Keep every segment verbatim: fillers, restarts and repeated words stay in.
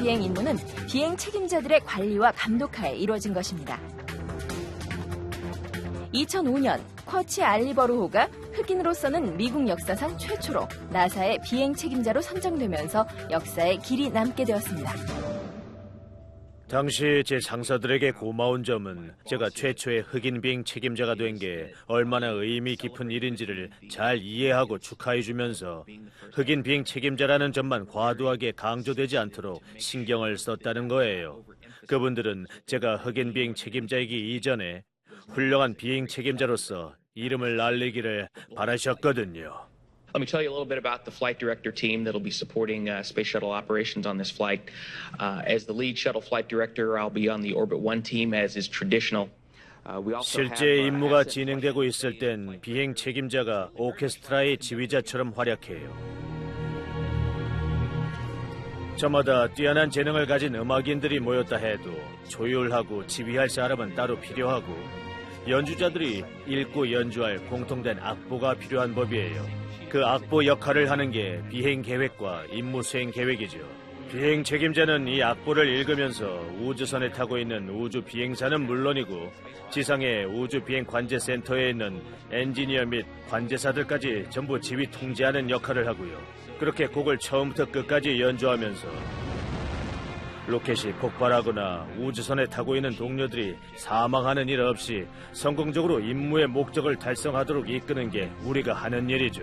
비행 임무는 비행 책임자들의 관리와 감독하에 이루어진 것입니다. 이천오 년 쿼치 알리버로호가 흑인으로서는 미국 역사상 최초로 나사의 비행 책임자로 선정되면서 역사에 길이 남게 되었습니다. 당시 제 상사들에게 고마운 점은 제가 최초의 흑인 비행 책임자가 된 게 얼마나 의미 깊은 일인지를 잘 이해하고 축하해주면서 흑인 비행 책임자라는 점만 과도하게 강조되지 않도록 신경을 썼다는 거예요. 그분들은 제가 흑인 비행 책임자이기 이전에 훌륭한 비행 책임자로서 이름을 날리기를 바라셨거든요. Let me tell you a little bit about the flight director team that'll be supporting uh, space shuttle operations on this flight. Uh, as the lead shuttle flight director, I'll be on the Orbit one team, as is traditional. Uh, we also 실제 have, uh, 임무가 진행되고 있을 땐 비행 책임자가 오케스트라의 지휘자처럼 활약해요. 저마다 뛰어난 재능을 가진 음악인들이 모였다 해도 조율하고 지휘할 사람은 따로 필요하고 연주자들이 읽고 연주할 공통된 악보가 필요한 법이에요. 그 악보 역할을 하는 게 비행 계획과 임무 수행 계획이죠. 비행 책임자는 이 악보를 읽으면서 우주선에 타고 있는 우주 비행사는 물론이고 지상의 우주 비행 관제 센터에 있는 엔지니어 및 관제사들까지 전부 지휘 통제하는 역할을 하고요. 그렇게 곡을 처음부터 끝까지 연주하면서 로켓이 폭발하거나 우주선에 타고 있는 동료들이 사망하는 일 없이 성공적으로 임무의 목적을 달성하도록 이끄는 게 우리가 하는 일이죠.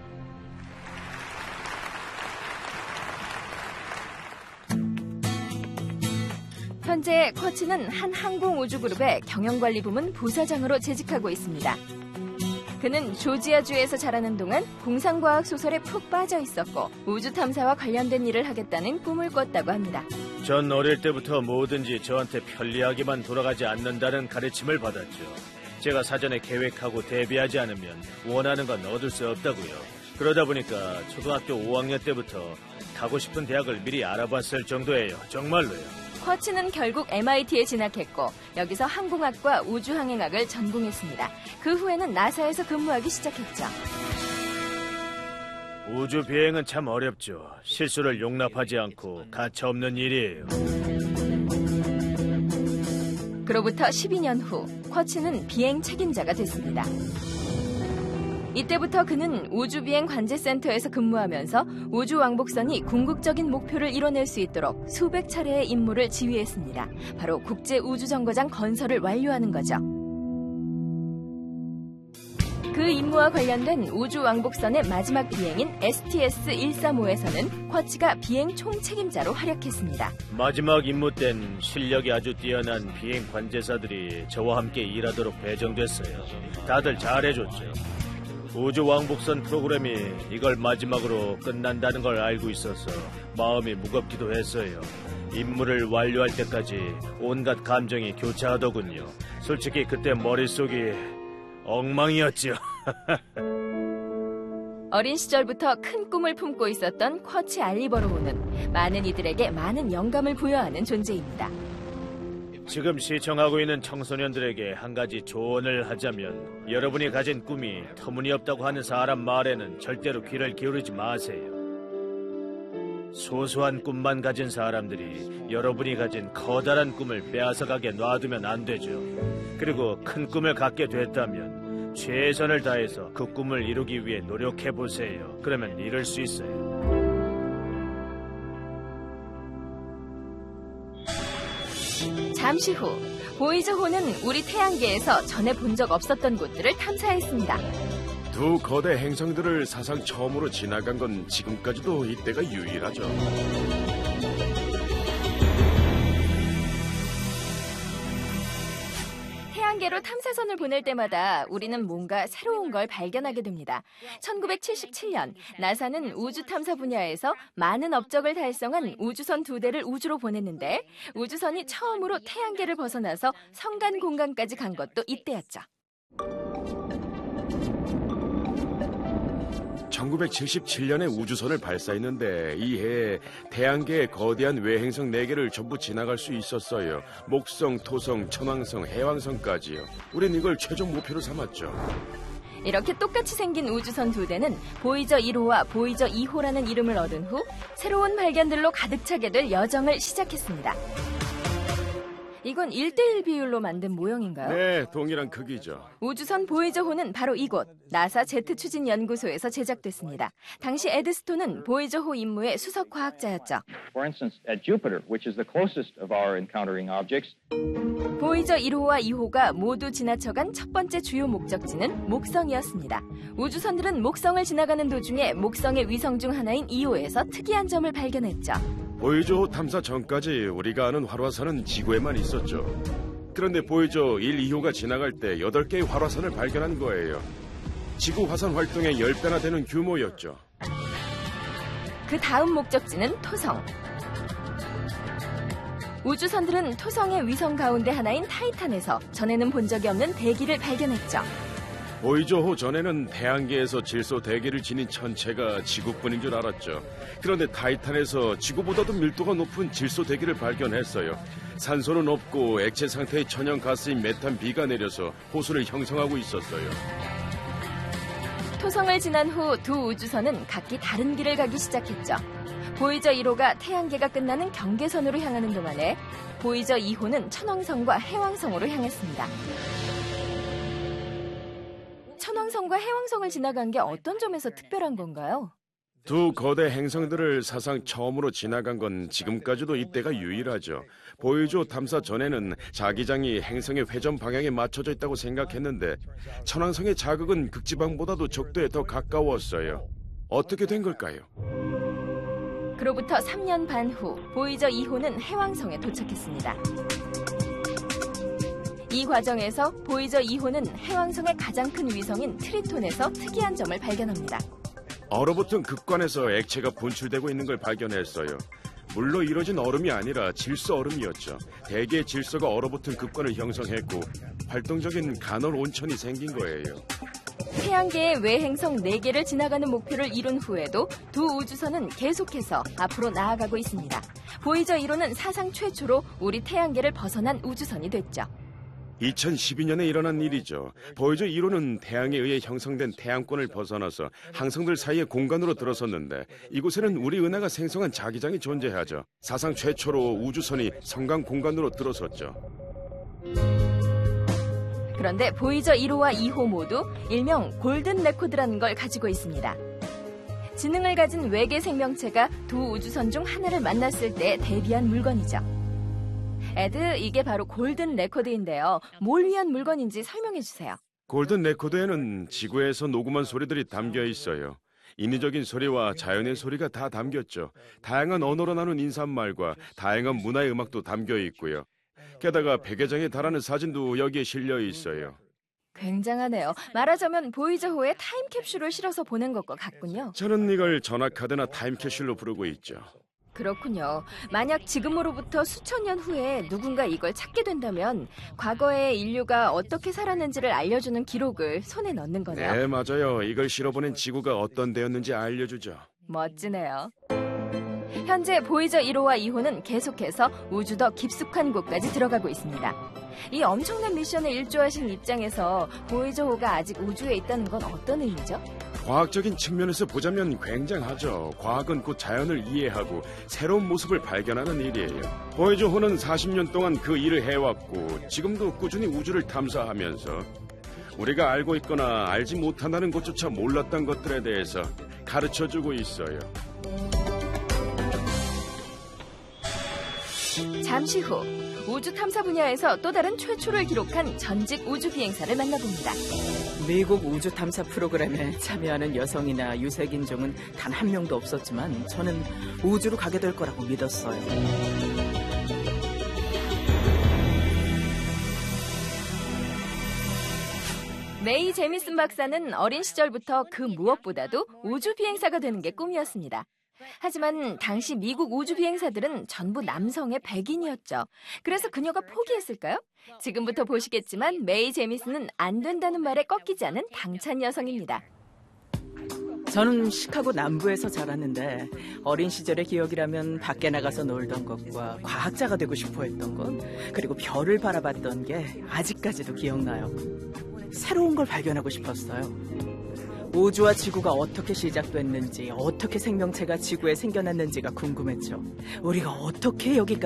현재 쿼치는 한 항공우주그룹의 경영관리 부문 부사장으로 재직하고 있습니다. 그는 조지아주에서 자라는 동안 공상과학 소설에 푹 빠져 있었고 우주 탐사와 관련된 일을 하겠다는 꿈을 꿨다고 합니다. 전 어릴 때부터 뭐든지 저한테 편리하게만 돌아가지 않는다는 가르침을 받았죠. 제가 사전에 계획하고 대비하지 않으면 원하는 건 얻을 수 없다고요. 그러다 보니까 초등학교 오 학년 때부터 가고 싶은 대학을 미리 알아봤을 정도예요. 정말로요. 쿼치는 결국 엠아이티에 진학했고 여기서 항공학과 우주항행학을 전공했습니다. 그 후에는 나사에서 근무하기 시작했죠. 우주 비행은 참 어렵죠. 실수를 용납하지 않고 가차없는 일이에요. 그로부터 십이 년 후 쿼치는 비행 책임자가 됐습니다. 이때부터 그는 우주비행 관제센터에서 근무하면서 우주왕복선이 궁극적인 목표를 이뤄낼 수 있도록 수백 차례의 임무를 지휘했습니다. 바로 국제우주정거장 건설을 완료하는 거죠. 그 임무와 관련된 우주왕복선의 마지막 비행인 에스티에스 백삼십오에서는 쿼치가 비행 총책임자로 활약했습니다. 마지막 임무 땐 실력이 아주 뛰어난 비행 관제사들이 저와 함께 일하도록 배정됐어요. 다들 잘해줬죠. 우주왕복선 프로그램이 이걸 마지막으로 끝난다는 걸 알고 있어서 마음이 무겁기도 했어요. 임무를 완료할 때까지 온갖 감정이 교차하더군요. 솔직히 그때 머릿속이 엉망이었죠. 어린 시절부터 큰 꿈을 품고 있었던 쿼치 알리버로호는 많은 이들에게 많은 영감을 부여하는 존재입니다. 지금 시청하고 있는 청소년들에게 한 가지 조언을 하자면 여러분이 가진 꿈이 터무니없다고 하는 사람 말에는 절대로 귀를 기울이지 마세요. 소소한 꿈만 가진 사람들이 여러분이 가진 커다란 꿈을 빼앗아가게 놔두면 안 되죠. 그리고 큰 꿈을 갖게 됐다면 최선을 다해서 그 꿈을 이루기 위해 노력해보세요. 그러면 이룰 수 있어요. 잠시 후 보이저호는 우리 태양계에서 전에 본 적 없었던 곳들을 탐사했습니다. 두 거대 행성들을 사상 처음으로 지나간 건 지금까지도 이때가 유일하죠. 태양계로 탐사선을 보낼 때마다 우리는 뭔가 새로운 걸 발견하게 됩니다. 천구백칠십칠 년 나사는 우주 탐사 분야에서 많은 업적을 달성한 우주선 두 대를 우주로 보냈는데 우주선이 처음으로 태양계를 벗어나서 성간 공간까지 간 것도 이때였죠. 천구백칠십칠 년에 우주선을 발사했는데 이 해에 태양계의 거대한 외행성 네 개를 전부 지나갈 수 있었어요. 목성, 토성, 천왕성, 해왕성까지요. 우린 이걸 최종 목표로 삼았죠. 이렇게 똑같이 생긴 우주선 두 대는 보이저 일 호와 보이저 이 호라는 이름을 얻은 후 새로운 발견들로 가득 차게 될 여정을 시작했습니다. 이건 일 대 일 비율로 만든 모형인가요? 네, 동일한 크기죠. 우주선 보이저호는 바로 이곳 나사 제트 추진 연구소에서 제작됐습니다. 당시 에드 스톤은 보이저호 임무의 수석 과학자였죠. For instance, at Jupiter, which is the closest of our encountering objects, 보이저 일 호와 이 호가 모두 지나쳐간 첫 번째 주요 목적지는 목성이었습니다. 우주선들은 목성을 지나가는 도중에 목성의 위성 중 하나인 이 호에서 특이한 점을 발견했죠. 보이저 탐사 전까지 우리가 아는 활화산은 지구에만 있었죠. 그런데 보이저 일, 이 호가 지나갈 때 여덟 개의 활화산을 발견한 거예요. 지구 화산 활동의 십 배나 되는 규모였죠. 그 다음 목적지는 토성. 우주선들은 토성의 위성 가운데 하나인 타이탄에서 전에는 본 적이 없는 대기를 발견했죠. 보이저호 전에는 태양계에서 질소 대기를 지닌 천체가 지구뿐인 줄 알았죠. 그런데 타이탄에서 지구보다도 밀도가 높은 질소 대기를 발견했어요. 산소는 없고 액체 상태의 천연가스인 메탄 B가 내려서 호수를 형성하고 있었어요. 토성을 지난 후 두 우주선은 각기 다른 길을 가기 시작했죠. 보이저 일 호가 태양계가 끝나는 경계선으로 향하는 동안에 보이저 이 호는 천왕성과 해왕성으로 향했습니다. 천왕성과 해왕성을 지나간 게 어떤 점에서 특별한 건가요? 두 거대 행성들을 사상 처음으로 지나간 건 지금까지도 이때가 유일하죠. 보이저 탐사 전에는 자기장이 행성의 회전 방향에 맞춰져 있다고 생각했는데 천왕성의 자극은 극지방보다도 적도에 더 가까웠어요. 어떻게 된 걸까요? 그로부터 삼 년 반 후 보이저 이 호는 해왕성에 도착했습니다. 이 과정에서 보이저 이 호는 해왕성의 가장 큰 위성인 트리톤에서 특이한 점을 발견합니다. 얼어붙은 극관에서 액체가 분출되고 있는 걸 발견했어요. 물로 이루어진 얼음이 아니라 질소 얼음이었죠. 대기의 질소가 얼어붙은 극관을 형성했고 활동적인 간헐 온천이 생긴 거예요. 태양계의 외행성 네 개를 지나가는 목표를 이룬 후에도 두 우주선은 계속해서 앞으로 나아가고 있습니다. 보이저 일 호는 사상 최초로 우리 태양계를 벗어난 우주선이 됐죠. 이천십이 년에 일어난 일이죠. 보이저 일 호는 태양에 의해 형성된 태양권을 벗어나서 항성들 사이의 공간으로 들어섰는데 이곳에는 우리 은하가 생성한 자기장이 존재하죠. 사상 최초로 우주선이 성강 공간으로 들어섰죠. 그런데 보이저 일 호와 이 호 모두 일명 골든 레코드라는 걸 가지고 있습니다. 지능을 가진 외계 생명체가 두 우주선 중 하나를 만났을 때 대비한 물건이죠. 에드, 이게 바로 골든 레코드인데요. 뭘 위한 물건인지 설명해 주세요. 골든 레코드에는 지구에서 녹음한 소리들이 담겨 있어요. 인위적인 소리와 자연의 소리가 다 담겼죠. 다양한 언어로 나눈 인사말과 다양한 문화의 음악도 담겨 있고요. 게다가 백여 장에 달하는 사진도 여기에 실려 있어요. 굉장하네요. 말하자면 보이저호에 타임캡슐을 실어서 보낸 것과 같군요. 저는 이걸 전화카드나 타임캡슐로 부르고 있죠. 그렇군요. 만약 지금으로부터 수천 년 후에 누군가 이걸 찾게 된다면 과거에 인류가 어떻게 살았는지를 알려주는 기록을 손에 넣는 거네요. 네, 맞아요. 이걸 실어보낸 지구가 어떤 데였는지 알려주죠. 멋지네요. 현재 보이저 일 호와 이 호는 계속해서 우주 더 깊숙한 곳까지 들어가고 있습니다. 이 엄청난 미션에 일조하신 입장에서 보이저호가 아직 우주에 있다는 건 어떤 의미죠? 과학적인 측면에서 보자면 굉장하죠. 과학은 곧 자연을 이해하고 새로운 모습을 발견하는 일이에요. 보이저호는 사십 년 동안 그 일을 해왔고 지금도 꾸준히 우주를 탐사하면서 우리가 알고 있거나 알지 못한다는 것조차 몰랐던 것들에 대해서 가르쳐주고 있어요. 잠시 후 우주 탐사 분야에서 또 다른 최초를 기록한 전직 우주 비행사를 만나봅니다. 미국 우주 탐사 프로그램에 참여하는 여성이나 유색인종은 단 한 명도 없었지만 저는 우주로 가게 될 거라고 믿었어요. 메이 제미슨 박사는 어린 시절부터 그 무엇보다도 우주 비행사가 되는 게 꿈이었습니다. 하지만 당시 미국 우주 비행사들은 전부 남성의 백인이었죠. 그래서 그녀가 포기했을까요? 지금부터 보시겠지만 메이 제미슨은 안 된다는 말에 꺾이지 않은 당찬 여성입니다. 저는 시카고 남부에서 자랐는데 어린 시절의 기억이라면 밖에 나가서 놀던 것과 과학자가 되고 싶어 했던 것, 그리고 별을 바라봤던 게 아직까지도 기억나요. 새로운 걸 발견하고 싶었어요. 우주와 지구가 어떻게 시작됐는지, 어떻게 생명체가 지구에 생겨났는지가 궁금했죠. 우리가 어떻게 여기까지